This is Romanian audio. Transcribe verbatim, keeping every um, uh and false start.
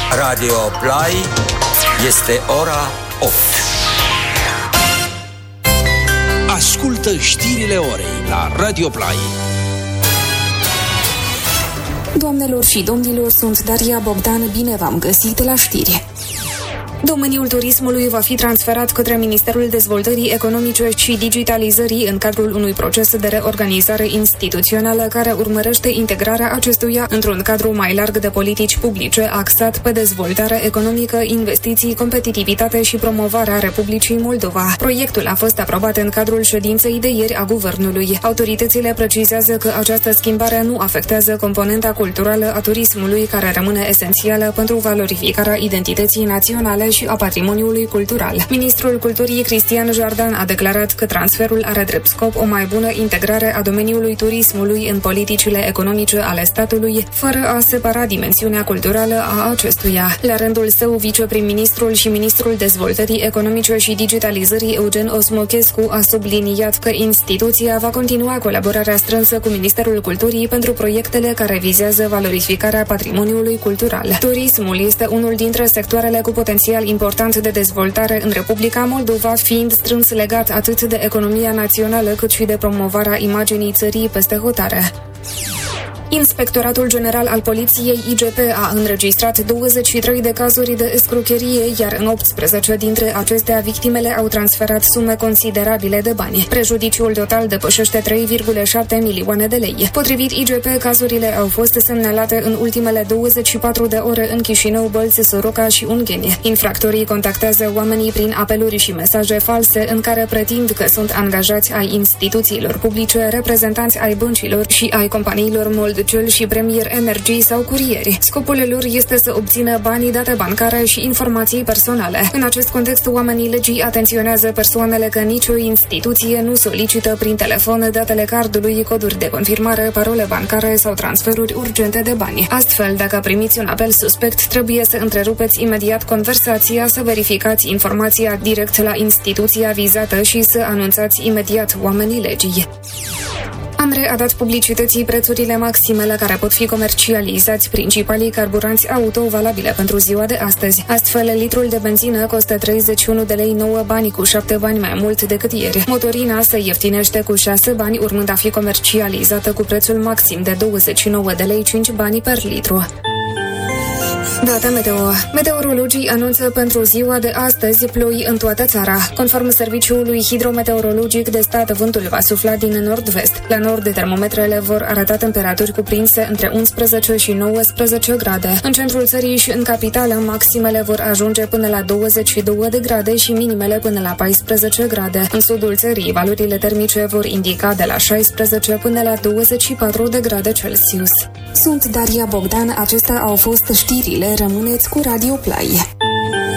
Radio Play, este ora opt. Ascultă știrile orei la Radio Play. Doamnelor și domnilor, sunt Daria Bogdan, bine v-am găsit la știri. Domeniul turismului va fi transferat către Ministerul Dezvoltării Economice și Digitalizării în cadrul unui proces de reorganizare instituțională care urmărește integrarea acestuia într-un cadru mai larg de politici publice axat pe dezvoltare economică, investiții, competitivitate și promovarea Republicii Moldova. Proiectul a fost aprobat în cadrul ședinței de ieri a Guvernului. Autoritățile precizează că această schimbare nu afectează componenta culturală a turismului, care rămâne esențială pentru valorificarea identității naționale și a patrimoniului cultural. Ministrul Culturii Cristian Jardan a declarat că transferul are drept scop o mai bună integrare a domeniului turismului în politicile economice ale statului, fără a separa dimensiunea culturală a acestuia. La rândul său, viceprim-ministrul și ministrul Dezvoltării Economice și Digitalizării Eugen Osmochescu a subliniat că instituția va continua colaborarea strânsă cu Ministerul Culturii pentru proiectele care vizează valorificarea patrimoniului cultural. Turismul este unul dintre sectoarele cu potențial important de dezvoltare în Republica Moldova, fiind strâns legat atât de economia națională cât și de promovarea imaginii țării peste hotare. Inspectoratul General al Poliției I G P a înregistrat douăzeci și trei de cazuri de escrocherie, iar în optsprezece dintre acestea victimele au transferat sume considerabile de bani. Prejudiciul total depășește trei virgulă șapte milioane de lei. Potrivit I G P, cazurile au fost semnalate în ultimele douăzeci și patru de ore în Chișinău, Bălți, Soroca și Ungheni. Infractorii contactează oamenii prin apeluri și mesaje false în care pretind că sunt angajați ai instituțiilor publice, reprezentanți ai băncilor și ai companiilor Mold Cel și Premier Energy sau curieri. Scopul lor este să obțină banii, date bancare și informații personale. În acest context, oamenii legii atenționează persoanele că nicio instituție nu solicită prin telefon datele cardului, coduri de confirmare, parole bancare sau transferuri urgente de bani. Astfel, dacă primiți un apel suspect, trebuie să întrerupeți imediat conversația, să verificați informația direct la instituția vizată și să anunțați imediat oamenii legii. ANRE a dat publicității prețurile maxime la care pot fi comercializați principalii carburanți auto valabile pentru ziua de astăzi. Astfel, litrul de benzină costă treizeci și unu de lei nouă bani, cu șapte bani mai mult decât ieri. Motorina se ieftinește cu șase bani, urmând a fi comercializată cu prețul maxim de douăzeci și nouă de lei cinci bani per litru. Data meteo. Meteorologii anunță pentru ziua de astăzi ploi în toată țara. Conform Serviciului Hidrometeorologic de Stat, vântul va sufla din nord-vest. La nord, termometrele vor arăta temperaturi cuprinse între unsprezece și nouăsprezece grade. În centrul țării și în capitală, maximele vor ajunge până la douăzeci și două de grade și minimele până la paisprezece grade. În sudul țării, valorile termice vor indica de la șaisprezece până la douăzeci și patru de grade Celsius. Sunt Daria Bogdan, acestea au fost știrile. Rămâneți cu Radio Play.